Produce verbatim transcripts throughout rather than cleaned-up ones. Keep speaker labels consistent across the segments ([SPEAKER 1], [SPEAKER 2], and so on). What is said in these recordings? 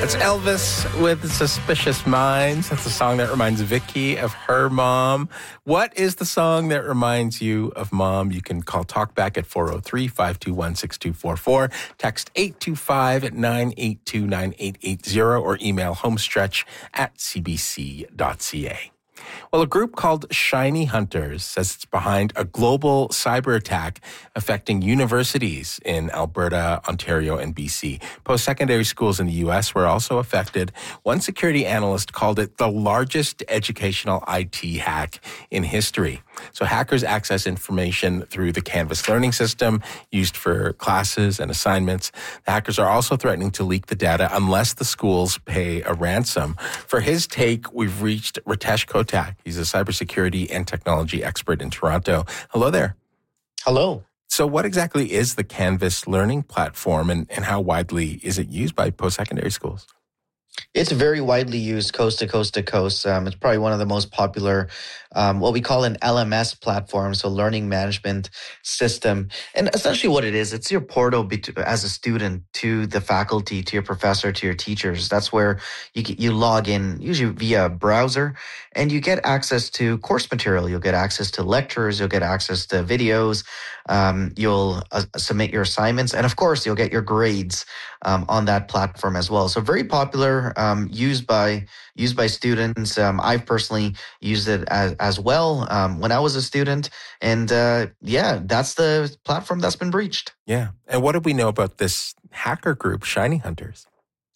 [SPEAKER 1] It's Elvis with Suspicious Minds. That's a song that reminds Vicky of her mom. What is the song that reminds you of mom? You can call Talkback at four oh three, five two one, six two four four, text eight two five at nine eight two, nine eight eight zero, or email homestretch at c b c dot c a. Well, a group called Shiny Hunters says it's behind a global cyber attack affecting universities in Alberta, Ontario, and B C. Post-secondary schools in the U S were also affected. One security analyst called it the largest educational I T hack in history. So hackers access information through the Canvas learning system used for classes and assignments. The hackers are also threatening to leak the data unless the schools pay a ransom. For his take, we've reached Ritesh Kotak. He's a cybersecurity and technology expert in Toronto. Hello there.
[SPEAKER 2] Hello.
[SPEAKER 1] So what exactly is the Canvas learning platform, and, and how widely is it used by post-secondary schools?
[SPEAKER 2] It's very widely used coast to coast to coast. Um, it's probably one of the most popular, um, what we call an L M S platform, so learning management system. And essentially what it is, it's your portal bet- as a student to the faculty, to your professor, to your teachers. That's where you get, you log in, usually via a browser, and you get access to course material. You'll get access to lectures. You'll get access to videos. Um, you'll uh, submit your assignments. And of course, you'll get your grades um, on that platform as well. So very popular. Um, used by used by students. Um, I've personally used it as as well um, when I was a student, and uh, yeah, that's the platform that's been breached.
[SPEAKER 1] Yeah, and what do we know about this hacker group, Shiny Hunters?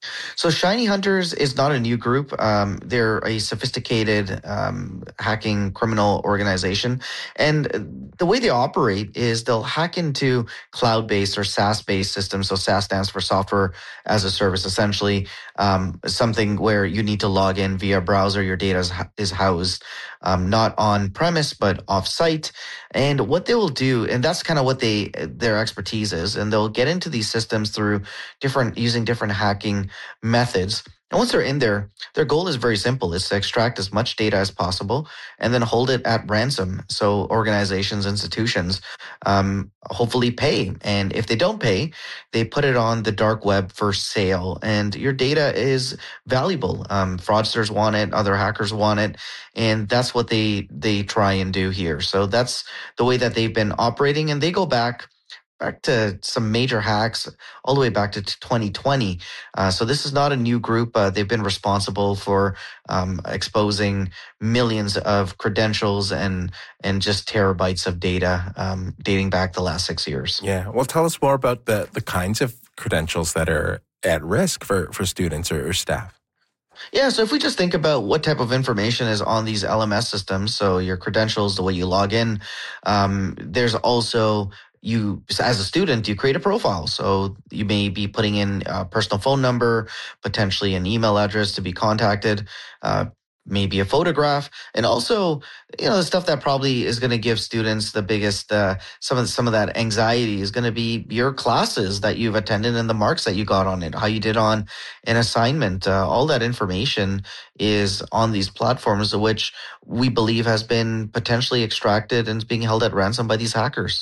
[SPEAKER 2] So Shiny Hunters is not a new group. Um, they're a sophisticated um, hacking criminal organization. And the way they operate is they'll hack into cloud-based or SaaS-based systems. So SaaS stands for software as a service, essentially um, something where you need to log in via browser. Your data is, is housed um, not on premise, but off-site. And what they will do, and that's kind of what they their expertise is, and they'll get into these systems through different using different hacking methods. And once they're in there, their goal is very simple. It's to extract as much data as possible and then hold it at ransom. So organizations, institutions, um, hopefully pay. And if they don't pay, they put it on the dark web for sale. And your data is valuable. Um, fraudsters want it. Other hackers want it. And that's what they, they try and do here. So that's the way that they've been operating. And they go back back to some major hacks all the way back to twenty twenty. Uh, so this is not a new group. Uh, they've been responsible for um, exposing millions of credentials and and just terabytes of data um, dating back the last six years.
[SPEAKER 1] Yeah. Well, tell us more about the, the kinds of credentials that are at risk for, for students or, or staff.
[SPEAKER 2] Yeah, so if we just think about what type of information is on these L M S systems, so your credentials, the way you log in, um, there's also you, as a student, you create a profile. So you may be putting in a personal phone number, potentially an email address to be contacted, uh, maybe a photograph, and also, you know, the stuff that probably is going to give students the biggest, uh, some of some of that anxiety is going to be your classes that you've attended and the marks that you got on it, how you did on an assignment. Uh, all that information is on these platforms, which we believe has been potentially extracted and is being held at ransom by these hackers.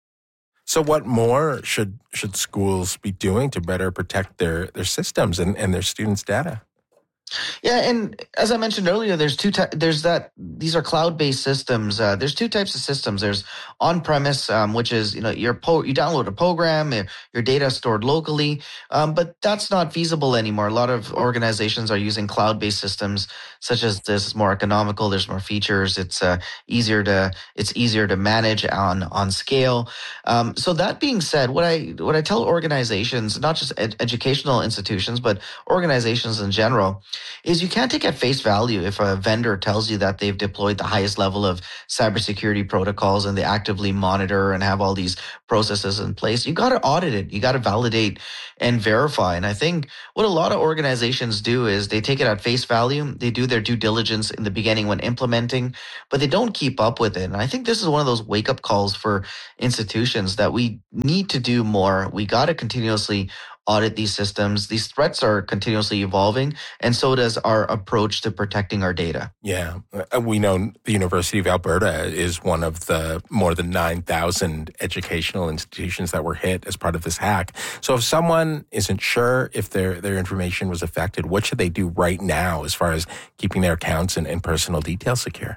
[SPEAKER 1] So what more should should schools be doing to better protect their, their systems and, and their students' data?
[SPEAKER 2] Yeah, and as I mentioned earlier, there's two. Ty- there's that. These are cloud-based systems. Uh, there's two types of systems. There's on-premise, um, which is you know your po- you download a program, your, your data is stored locally, um, but that's not feasible anymore. A lot of organizations are using cloud-based systems, such as this. Is more economical. There's more features. It's uh, easier to it's easier to manage on on scale. Um, so that being said, what I what I tell organizations, not just ed- educational institutions, but organizations in general, is you can't take at face value if a vendor tells you that they've deployed the highest level of cybersecurity protocols and they actively monitor and have all these processes in place. You got to audit it. You got to validate and verify. And I think what a lot of organizations do is they take it at face value. They do their due diligence in the beginning when implementing, but they don't keep up with it. And I think this is one of those wake-up calls for institutions that we need to do more. We got to continuously audit these systems. These threats are continuously evolving, and so does our approach to protecting our data.
[SPEAKER 1] Yeah. Uh, We know the University of Alberta is one of the more than nine thousand educational institutions that were hit as part of this hack. So if someone isn't sure if their, their information was affected, what should they do right now as far as keeping their accounts and, and personal details secure?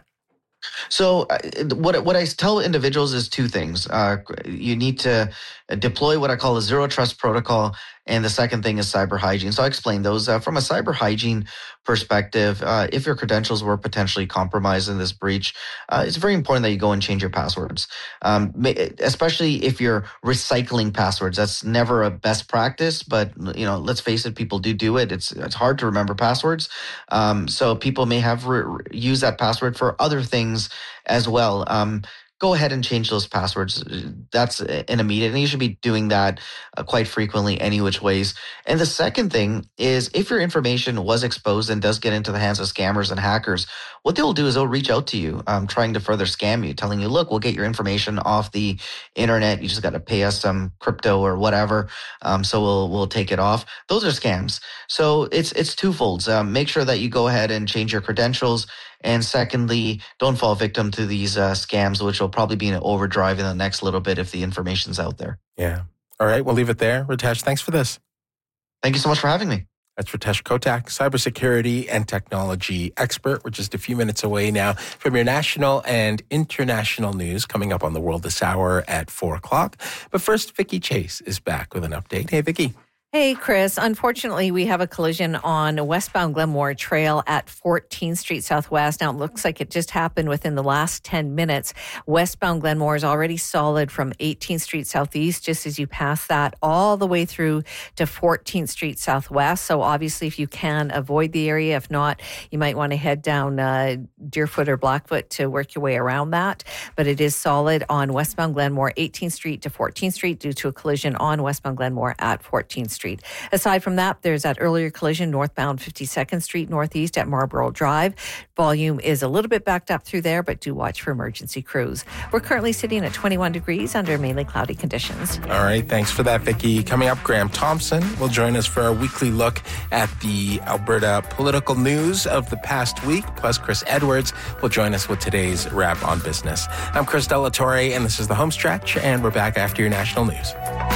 [SPEAKER 2] So uh, what what I tell individuals is two things. Uh, you need to deploy what I call a zero trust protocol, and the second thing is cyber hygiene. So I explain those uh, from a cyber hygiene perspective. Uh, if your credentials were potentially compromised in this breach, uh, it's very important that you go and change your passwords, um, especially if you're recycling passwords. That's never a best practice, but you know, let's face it, people do do it. It's it's hard to remember passwords, um, so people may have re- used that password for other things as well. Um, go ahead and change those passwords. That's an immediate, and you should be doing that uh, quite frequently any which ways. And the second thing is, if your information was exposed and does get into the hands of scammers and hackers, what they'll do is they'll reach out to you, um, trying to further scam you, telling you, look, we'll get your information off the internet. You just got to pay us some crypto or whatever. Um, so we'll, we'll take it off. Those are scams. So it's, it's twofold. Um, make sure that you go ahead and change your credentials. And secondly, don't fall victim to these uh, scams, which will probably be in overdrive in the next little bit if the information's out there.
[SPEAKER 1] Yeah. All right. We'll leave it there. Ritesh, thanks for this.
[SPEAKER 2] Thank you so much for having me.
[SPEAKER 1] That's Ritesh Kotak, cybersecurity and technology expert. We're just a few minutes away now from your national and international news coming up on The World this hour at four o'clock. But first, Vicki Chase is back with an update. Hey, Vicki.
[SPEAKER 3] Hey, Chris. Unfortunately, we have a collision on westbound Glenmore Trail at fourteenth Street Southwest. Now, it looks like it just happened within the last ten minutes. Westbound Glenmore is already solid from eighteenth Street Southeast, just as you pass that, all the way through to fourteenth Street Southwest. So obviously, if you can, avoid the area. If not, you might want to head down uh, Deerfoot or Blackfoot to work your way around that. But it is solid on westbound Glenmore, eighteenth Street to fourteenth Street due to a collision on westbound Glenmore at fourteenth Street. Aside from that, there's that earlier collision northbound fifty-second Street Northeast at Marlborough Drive. Volume is a little bit backed up through there, but do watch for emergency crews. We're currently sitting at twenty-one degrees under mainly cloudy conditions.
[SPEAKER 1] All right. Thanks for that, Vicki. Coming up, Graham Thompson will join us for our weekly look at the Alberta political news of the past week. Plus, Chris Edwards will join us with today's Wrap on Business. I'm Chris Delatore, and this is The Home Stretch, and we're back after your national news.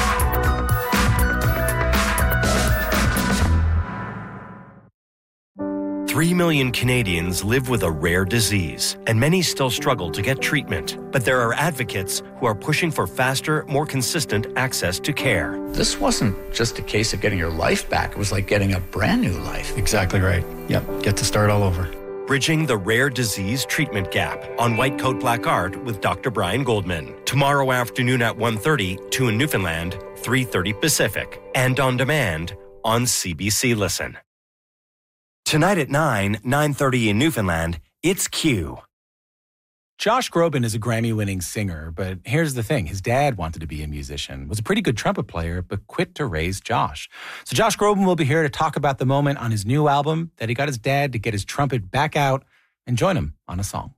[SPEAKER 4] Three million Canadians live with a rare disease, and many still struggle to get treatment. But there are advocates who are pushing for faster, more consistent access to care.
[SPEAKER 5] This wasn't just a case of getting your life back. It was like getting a brand new life.
[SPEAKER 6] Exactly right. Yep, get to start all over.
[SPEAKER 4] Bridging the Rare Disease Treatment Gap on White Coat Black Art with Doctor Brian Goldman. Tomorrow afternoon at one thirty, two in Newfoundland, three thirty Pacific. And on demand on C B C Listen. Tonight at nine, nine thirty in Newfoundland, it's Q.
[SPEAKER 6] Josh Groban is a Grammy-winning singer, but here's the thing. His dad wanted to be a musician, was a pretty good trumpet player, but quit to raise Josh. So Josh Groban will be here to talk about the moment on his new album that he got his dad to get his trumpet back out and join him on a song.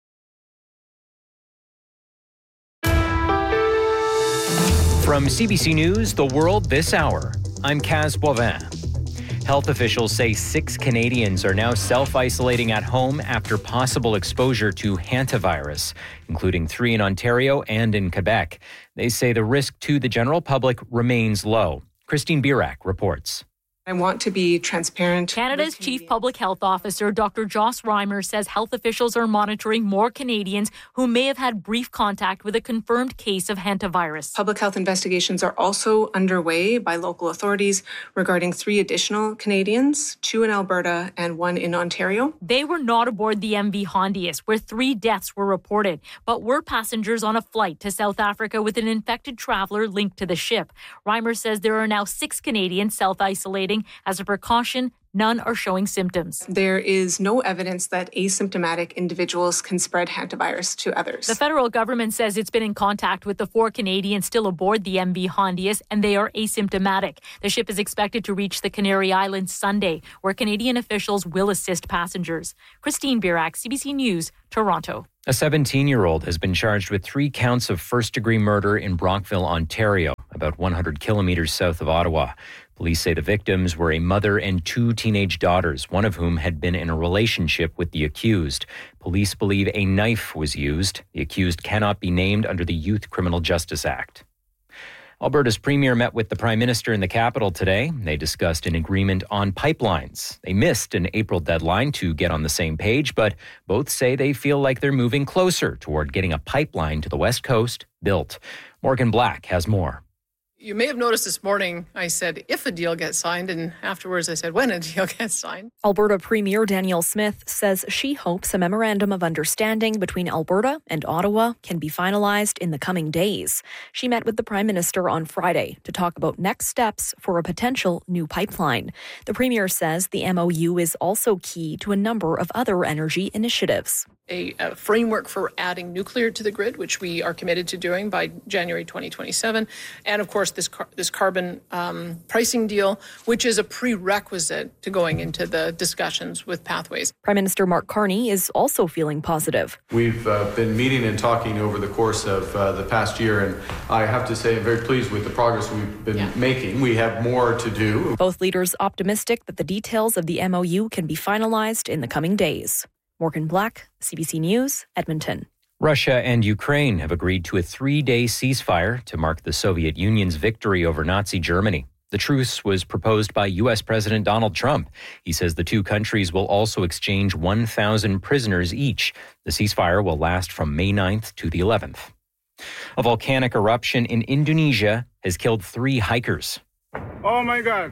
[SPEAKER 7] From C B C News, The World This Hour, I'm Kaz Boivin. Health officials say six Canadians are now self-isolating at home after possible exposure to hantavirus, including three in Ontario and in Quebec. They say the risk to the general public remains low. Christine Birak reports.
[SPEAKER 8] I want to be transparent.
[SPEAKER 9] Canada's Chief Public Health Officer, Doctor Joss Reimer, says health officials are monitoring more Canadians who may have had brief contact with a confirmed case of hantavirus.
[SPEAKER 8] Public health investigations are also underway by local authorities regarding three additional Canadians, two in Alberta and one in Ontario.
[SPEAKER 9] They were not aboard the M V Hondius, where three deaths were reported, but were passengers on a flight to South Africa with an infected traveler linked to the ship. Reimer says there are now six Canadians self-isolating. As a precaution, none are showing symptoms.
[SPEAKER 8] There is no evidence that asymptomatic individuals can spread hantavirus to others.
[SPEAKER 9] The federal government says it's been in contact with the four Canadians still aboard the M V Hondius, and they are asymptomatic. The ship is expected to reach the Canary Islands Sunday, where Canadian officials will assist passengers. Christine Birak, C B C News, Toronto.
[SPEAKER 7] A seventeen-year-old has been charged with three counts of first-degree murder in Brockville, Ontario, about one hundred kilometers south of Ottawa. Police say the victims were a mother and two teenage daughters, one of whom had been in a relationship with the accused. Police believe a knife was used. The accused cannot be named under the Youth Criminal Justice Act. Alberta's premier met with the Prime Minister in the capital today. They discussed an agreement on pipelines. They missed an April deadline to get on the same page, but both say they feel like they're moving closer toward getting a pipeline to the West Coast built. Morgan Black has more.
[SPEAKER 10] You may have noticed this morning I said if a deal gets signed, and afterwards I said when a deal gets signed.
[SPEAKER 11] Alberta Premier Danielle Smith says she hopes a memorandum of understanding between Alberta and Ottawa can be finalized in the coming days. She met with the Prime Minister on Friday to talk about next steps for a potential new pipeline. The Premier says the M O U is also key to a number of other energy initiatives.
[SPEAKER 10] A, a framework for adding nuclear to the grid, which we are committed to doing by January twenty twenty-seven. And of course, this car, this carbon um, pricing deal, which is a prerequisite to going into the discussions with Pathways.
[SPEAKER 11] Prime Minister Mark Carney is also feeling positive.
[SPEAKER 12] We've uh, been meeting and talking over the course of uh, the past year, and I have to say I'm very pleased with the progress we've been yeah. making. We have more to do.
[SPEAKER 11] Both leaders optimistic that the details of the M O U can be finalized in the coming days. Morgan Black, C B C News, Edmonton.
[SPEAKER 7] Russia and Ukraine have agreed to a three-day ceasefire to mark the Soviet Union's victory over Nazi Germany. The truce was proposed by U S President Donald Trump. He says the two countries will also exchange one thousand prisoners each. The ceasefire will last from May ninth to the eleventh. A volcanic eruption in Indonesia has killed three hikers.
[SPEAKER 13] Oh my God.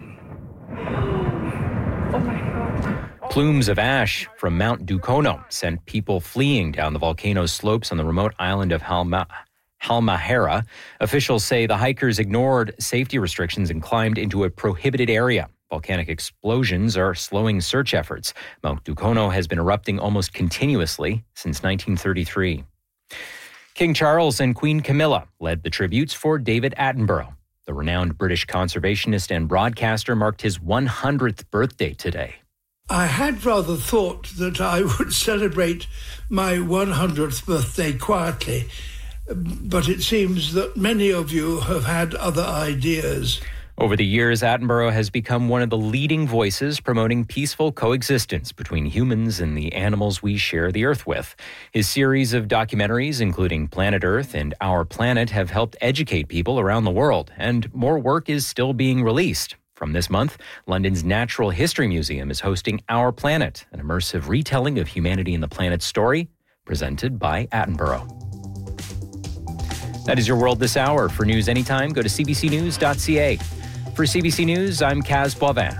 [SPEAKER 11] Oh my God.
[SPEAKER 7] Plumes of ash from Mount Dukono sent people fleeing down the volcano's slopes on the remote island of Halma, Halmahera. Officials say the hikers ignored safety restrictions and climbed into a prohibited area. Volcanic explosions are slowing search efforts. Mount Dukono has been erupting almost continuously since nineteen thirty-three. King Charles and Queen Camilla led the tributes for David Attenborough. The renowned British conservationist and broadcaster marked his one hundredth birthday today.
[SPEAKER 14] I had rather thought that I would celebrate my one hundredth birthday quietly, but it seems that many of you have had other ideas.
[SPEAKER 7] Over the years, Attenborough has become one of the leading voices promoting peaceful coexistence between humans and the animals we share the Earth with. His series of documentaries, including Planet Earth and Our Planet, have helped educate people around the world, and more work is still being released. From this month, London's Natural History Museum is hosting Our Planet, an immersive retelling of humanity and the planet's story, presented by Attenborough. That is your world this hour. For news anytime, go to c b c news dot c a. For C B C News, I'm Kaz Boivin.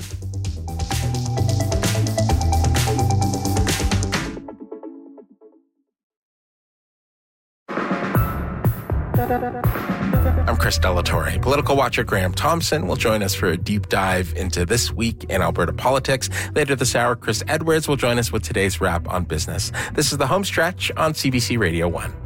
[SPEAKER 1] I'm Chris Delatorre. Political watcher Graham Thompson will join us for a deep dive into this week in Alberta politics. Later this hour, Chris Edwards will join us with today's wrap on business. This is the Home Stretch on C B C Radio one.